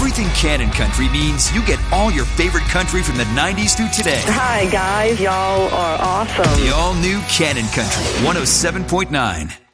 Everything Cannon Country means you get all your favorite country from the 90s through today. Hi, guys. Y'all are awesome. The all-new Cannon Country 107.9.